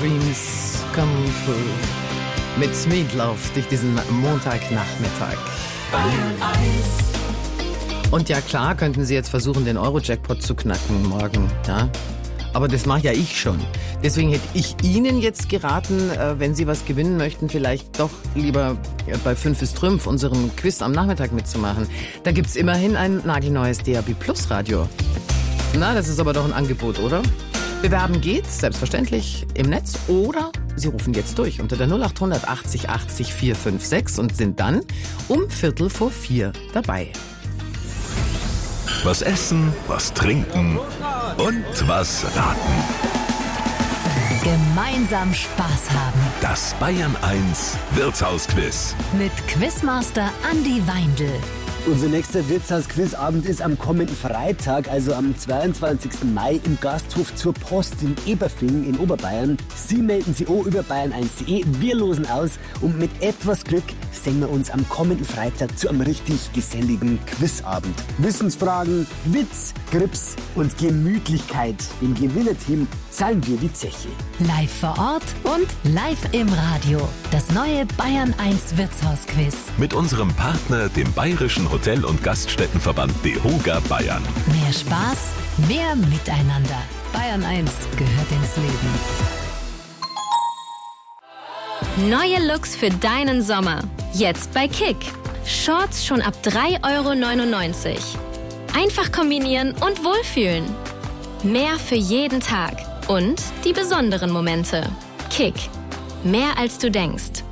Dreams come true. Mit Meatloaf durch diesen Montagnachmittag. Und ja klar, könnten Sie jetzt versuchen, den Euro-Jackpot zu knacken morgen, ja? Aber das mache ja ich schon. Deswegen hätte ich Ihnen jetzt geraten, wenn Sie was gewinnen möchten, vielleicht doch lieber bei 5 ist Trümpf, unserem Quiz am Nachmittag mitzumachen. Da gibt's immerhin ein nagelneues DAB Plus Radio. Na, das ist aber doch ein Angebot, oder? Bewerben geht's, selbstverständlich, im Netz oder Sie rufen jetzt durch unter der 0800 80 80 456 und sind dann um 3:45 dabei. Was essen, was trinken und was raten. Gemeinsam Spaß haben. Das Bayern 1 Wirtshausquiz. Mit Quizmaster Andi Weindl. Unser nächster Wirtshaus-Quizabend ist am kommenden Freitag, also am 22. Mai im Gasthof zur Post in Eberfing in Oberbayern. Sie melden sich auch über bayern1.de. Wir losen aus und mit etwas Glück sehen wir uns am kommenden Freitag zu einem richtig geselligen Quizabend. Wissensfragen, Witz, Grips und Gemütlichkeit. Dem Gewinnerteam zahlen wir die Zeche. Live vor Ort und live im Radio. Das neue Bayern 1 Wirtshausquiz. Mit unserem Partner, dem Bayerischen Hotel- und Gaststättenverband DEHOGA Bayern. Mehr Spaß, mehr Miteinander. Bayern 1 gehört ins Leben. Neue Looks für deinen Sommer. Jetzt bei Kick. Shorts schon ab 3,99 €. Einfach kombinieren und wohlfühlen. Mehr für jeden Tag. Und die besonderen Momente. Kick. Mehr als du denkst.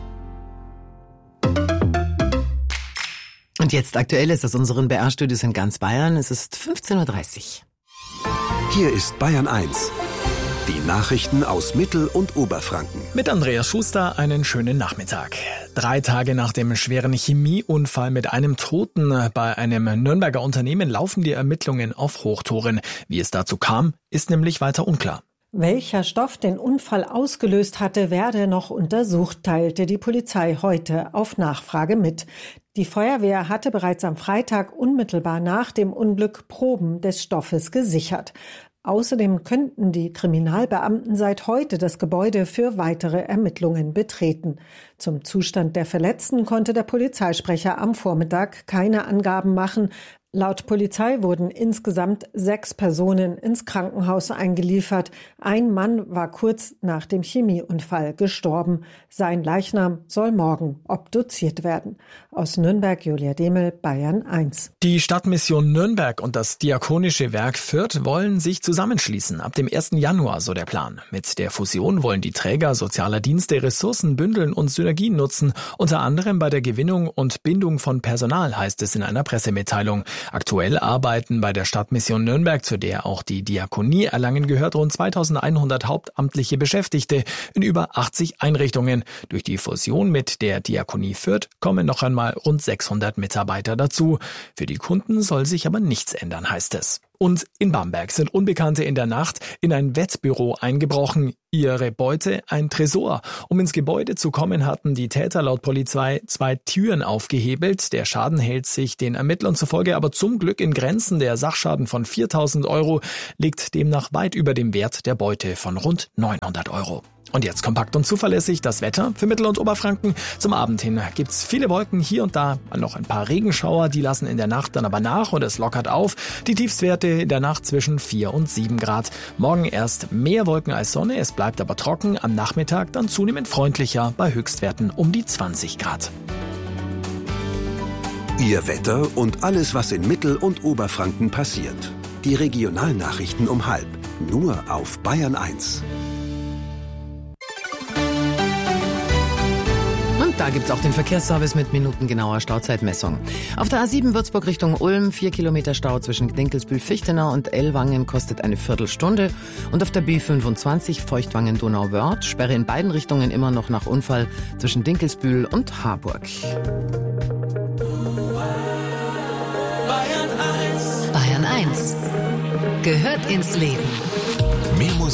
Und jetzt Aktuelles aus unseren BR-Studios in ganz Bayern. Es ist 15:30 Uhr. Hier ist Bayern 1. Die Nachrichten aus Mittel- und Oberfranken. Mit Andreas Schuster einen schönen Nachmittag. 3 Tage nach dem schweren Chemieunfall mit einem Toten bei einem Nürnberger Unternehmen laufen die Ermittlungen auf Hochtouren. Wie es dazu kam, ist nämlich weiter unklar. Welcher Stoff den Unfall ausgelöst hatte, werde noch untersucht, teilte die Polizei heute auf Nachfrage mit. Die Feuerwehr hatte bereits am Freitag unmittelbar nach dem Unglück Proben des Stoffes gesichert. Außerdem könnten die Kriminalbeamten seit heute das Gebäude für weitere Ermittlungen betreten. Zum Zustand der Verletzten konnte der Polizeisprecher am Vormittag keine Angaben machen. Laut Polizei wurden insgesamt 6 Personen ins Krankenhaus eingeliefert. Ein Mann war kurz nach dem Chemieunfall gestorben. Sein Leichnam soll morgen obduziert werden. Aus Nürnberg, Julia Demel, Bayern 1. Die Stadtmission Nürnberg und das Diakonische Werk Fürth wollen sich zusammenschließen. Ab dem 1. Januar, so der Plan. Mit der Fusion wollen die Träger sozialer Dienste Ressourcen bündeln und Synergien nutzen. Unter anderem bei der Gewinnung und Bindung von Personal, heißt es in einer Pressemitteilung. Aktuell arbeiten bei der Stadtmission Nürnberg, zu der auch die Diakonie Erlangen gehört, rund 2100 hauptamtliche Beschäftigte in über 80 Einrichtungen. Durch die Fusion mit der Diakonie Fürth kommen noch einmal rund 600 Mitarbeiter dazu. Für die Kunden soll sich aber nichts ändern, heißt es. Und in Bamberg sind Unbekannte in der Nacht in ein Wettbüro eingebrochen. Ihre Beute ein Tresor. Um ins Gebäude zu kommen, hatten die Täter laut Polizei 2 Türen aufgehebelt. Der Schaden hält sich den Ermittlern zufolge aber zum Glück in Grenzen. Der Sachschaden von 4.000 € liegt demnach weit über dem Wert der Beute von rund 900 €. Und jetzt kompakt und zuverlässig das Wetter für Mittel- und Oberfranken. Zum Abend hin gibt's viele Wolken, hier und da noch ein paar Regenschauer. Die lassen in der Nacht dann aber nach und es lockert auf. Die Tiefstwerte in der Nacht zwischen 4 und 7 Grad. Morgen erst mehr Wolken als Sonne, es bleibt aber trocken. Am Nachmittag dann zunehmend freundlicher bei Höchstwerten um die 20 Grad. Ihr Wetter und alles, was in Mittel- und Oberfranken passiert. Die Regionalnachrichten um 12:30. Nur auf Bayern 1. Da gibt's auch den Verkehrsservice mit minutengenauer Stauzeitmessung. Auf der A7 Würzburg Richtung Ulm 4 Kilometer Stau zwischen Dinkelsbühl-Fichtenau und Ellwangen kostet eine Viertelstunde. Und auf der B25 Feuchtwangen-Donauwörth Sperre in beiden Richtungen immer noch nach Unfall zwischen Dinkelsbühl und Harburg. Bayern 1 gehört ins Leben. Mehr